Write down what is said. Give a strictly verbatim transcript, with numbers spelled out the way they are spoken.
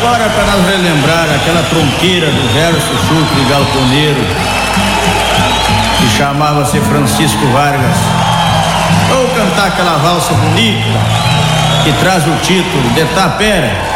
agora para nós relembrar aquela tronqueira do verso chucre galponeiro que chamava-se Francisco Vargas. Vou cantar aquela valsa bonita que traz o título de Tapera.